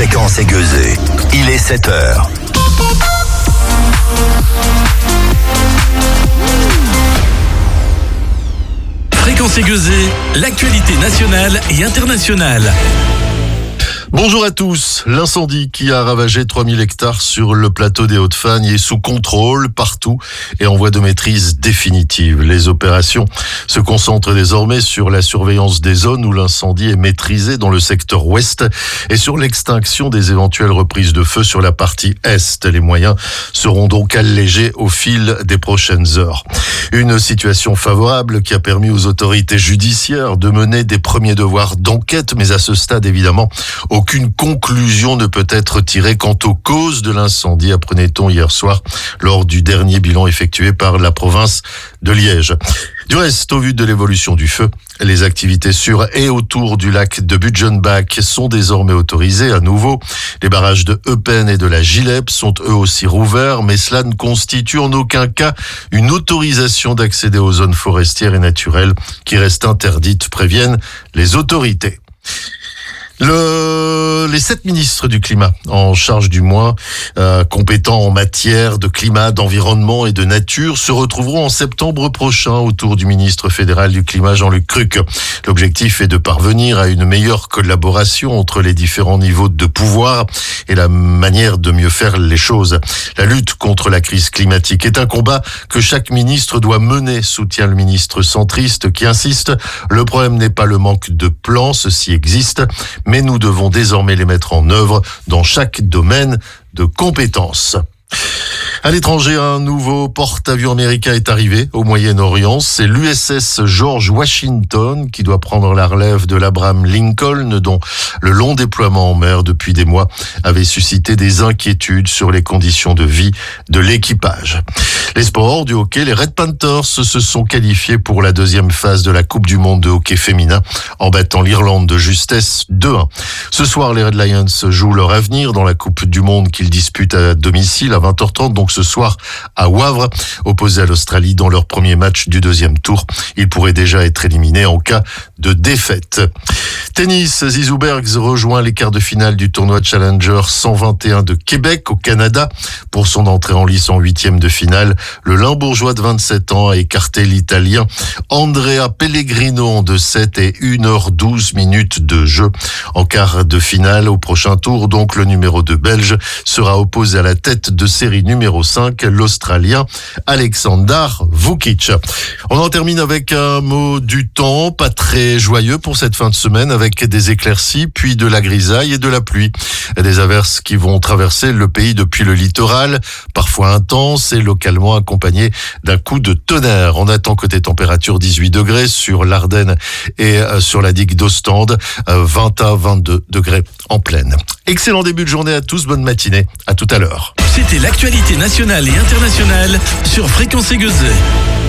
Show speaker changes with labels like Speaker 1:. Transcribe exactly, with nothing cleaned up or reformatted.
Speaker 1: Fréquence Aiguezée. Il est sept heures.
Speaker 2: Fréquence Aiguezée, l'actualité nationale et internationale.
Speaker 3: Bonjour à tous. L'incendie qui a ravagé trois mille hectares sur le plateau des Hauts-de-Fagne est sous contrôle partout et en voie de maîtrise définitive. Les opérations se concentrent désormais sur la surveillance des zones où l'incendie est maîtrisé dans le secteur ouest et sur l'extinction des éventuelles reprises de feu sur la partie est. Les moyens seront donc allégés au fil des prochaines heures. Une situation favorable qui a permis aux autorités judiciaires de mener des premiers devoirs d'enquête, mais à ce stade, évidemment, aucune conclusion ne peut être tirée quant aux causes de l'incendie, apprenait-on hier soir lors du dernier bilan effectué par la province de Liège. Du reste, au vu de l'évolution du feu, les activités sur et autour du lac de Butgenbach sont désormais autorisées à nouveau. Les barrages de Eupen et de la Gilep sont eux aussi rouverts, mais cela ne constitue en aucun cas une autorisation d'accéder aux zones forestières et naturelles qui restent interdites, préviennent les autorités. Le, les sept ministres du climat en charge du moins, euh, compétents en matière de climat, d'environnement et de nature, se retrouveront en septembre prochain autour du ministre fédéral du climat Jean-Luc Cruc. L'objectif est de parvenir à une meilleure collaboration entre les différents niveaux de pouvoir et la manière de mieux faire les choses. La lutte contre la crise climatique est un combat que chaque ministre doit mener, soutient le ministre centriste qui insiste. Le problème n'est pas le manque de plans, ceci existe, mais nous devons désormais les mettre en œuvre dans chaque domaine de compétences. À l'étranger, un nouveau porte-avions américain est arrivé au Moyen-Orient. C'est l'U S S George Washington qui doit prendre la relève de l'Abraham Lincoln, dont le long déploiement en mer depuis des mois avait suscité des inquiétudes sur les conditions de vie de l'équipage. Les sports du hockey, les Red Panthers se sont qualifiés pour la deuxième phase de la Coupe du Monde de hockey féminin en battant l'Irlande de justesse deux à un. Ce soir, les Red Lions jouent leur avenir dans la Coupe du Monde qu'ils disputent à domicile à vingt heures trente, donc ce soir à Wavre, opposés à l'Australie dans leur premier match du deuxième tour. Ils pourraient déjà être éliminés en cas de défaite. Tennis, Zizou Bergs rejoint les quarts de finale du tournoi Challenger cent vingt et un de Québec au Canada. Pour son entrée en lice en huitième de finale, le Limbourgeois de vingt-sept ans a écarté l'Italien Andrea Pellegrino en deux sept et une heure douze minutes de jeu. En quart de finale, au prochain tour, donc le numéro deux belge sera opposé à la tête de série numéro cinq, l'Australien Aleksandar Vukic. On en termine avec un mot du temps, pas très joyeux pour cette fin de semaine, avec des éclaircies, puis de la grisaille et de la pluie. Des averses qui vont traverser le pays depuis le littoral, parfois intenses et localement accompagnées d'un coup de tonnerre. On attend côté température dix-huit degrés sur l'Ardenne et sur la digue d'Ostende, vingt à vingt-deux degrés en pleine. Excellent début de journée à tous, bonne matinée, à tout à l'heure.
Speaker 2: C'était l'actualité nationale et internationale sur Fréquence Aiguezée.